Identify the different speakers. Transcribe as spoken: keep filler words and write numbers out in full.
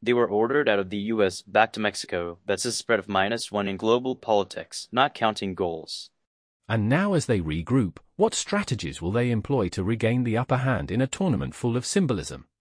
Speaker 1: They were ordered out of the U S back to Mexico. That's a spread of minus one in global politics, not counting goals.
Speaker 2: And now as they regroup, what strategies will they employ to regain the upper hand in a tournament full of symbolism?